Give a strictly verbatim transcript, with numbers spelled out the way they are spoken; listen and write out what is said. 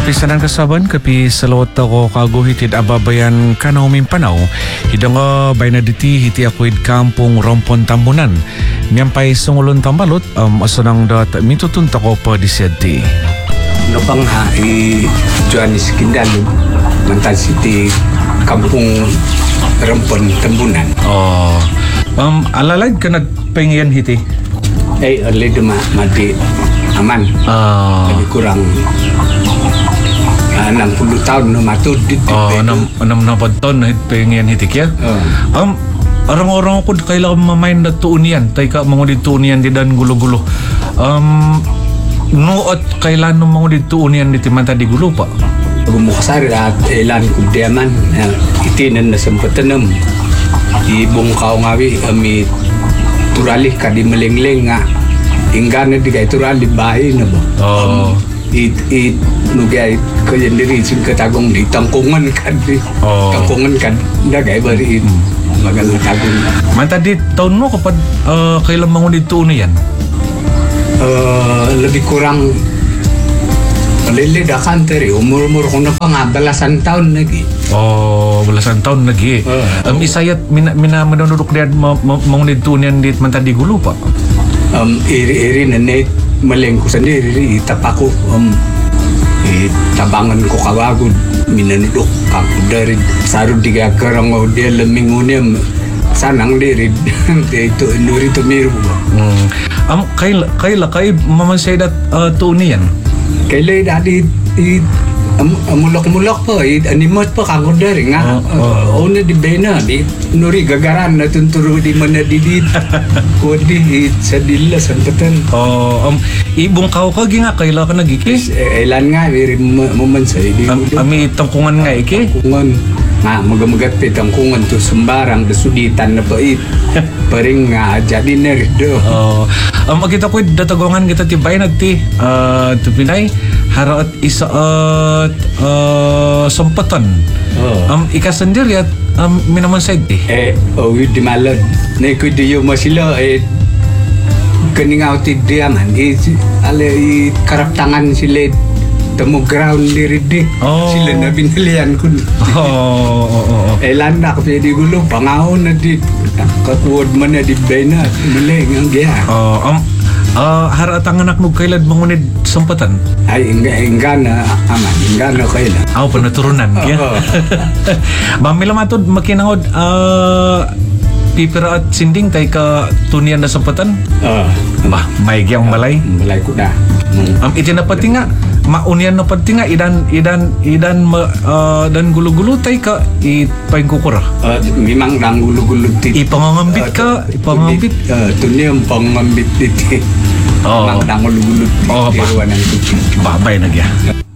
Kapisanan kasaban, kapi salawat ako kaguhitid ababayan kanaw panaw. Hidang nga bay na diti hiti ako'y kampong Rompon Tambunan. Miyampay sungulon tambalot, um, asanang dat mitutunta ko pa disyadi. No pang ha, i Johannes Kindalo, Mantan City, kampong Rompon Tambunan. Oh, um, alalad ka nagpengian hiti? Eh, alay duma, mati, aman. Ah. Lebih kurang uh, enam puluh tahun no matud di Oh, anam anam na padton na pengian hiti kya? Oh. Um, orang-orang ko kailangan mamain na tuunian, tay ka mangudid tuunian di dan gulo-gulo. Um, nuot kailan no mangudid tuunian di timanta di gulo pa. Gumukasari at ilan kubdiaman uh, itinan na sampatanam ibong kaungawi ami turali ka di malingleng nga ingana di kay turali bahay na ba. Oh. Um, it it nugay ko yan diri sin katagong di tangkungan kan di Oh. tangkungan kan dagay bari it magalang tagong Manta di taon mo kapag uh, kailan mangudid tuunian? uh, lebih kurang lilidakan teri umur-umur ko na pa nga balasan taon lagi. Oh, belasan tahun lagi. Oh. Um, isayat mina mina menunduk dia ma, ma, mangudid tuunian di manta di gulo pa. Um, iri-iri na net maleng ko sendiri itapako um, itabangan ko kawagod minanudok ako dari sarod di kakarang o dia leminguniam sanang diri ito nuri tumiru Hmm. Um, kaila kaila kay mamansay dat uh, tuunian. kailay dati i am, amulok-mulok po i animot po kako dari nga Oh, oh. o na di bena di nuri gagaran na tunturo di mana didit ko di sa dila sa patan. Oh, um, ibong kao ka gi nga kaila ka nagiki. Ilan nga, very mamansay. Di Um, ami tangkungan nga iki. tangkungan. Nga, magamagat pa tangkungan to sumbarang, dasuditan na pa it. Paring nga, jadi na rin do. Oh, um, kita ko datagongan kita tibay nagti uh, tupinay haraat isa at uh, sampatan. Oh. Um, ikasandir at um, minamansay di. Eh, oh, di malad. Na ko di yung masila, eh, kaningaw ti diaman, eh, ala, eh, karaptangan sila, tamo ground diri di. Oh. Sila na binalian ko. Oh, oh, oh, oh. Eh, landa ko pwede gulo, pangahon na di. Kakuwad man na di bay na, maling ang gaya. Oh, um, uh, haraat ang anak nung kailad mangunid sampatan. Ay, ingga, ingga na, aman, ingga na kayo na. Aw, panaturunan. Kaya. Oo. Mamila matod, makinangod, uh, pipira at sinding tay ka tunian na sampatan. Oo. Bah, may giyang balay. Balay ko na. Am iti na pati nga, maunian na pati nga, idan, idan, idan, ma, uh, dan gulo-gulo tay ka, ipaing kukura. Uh, memang nang gulo-gulo titi. Ipangangambit ka, ipangangambit. Uh, Tuni ang pangambit titi. Oo. Mang nang gulo-gulo titi. Oo, ba? Iwan ang titi. Babay na gya.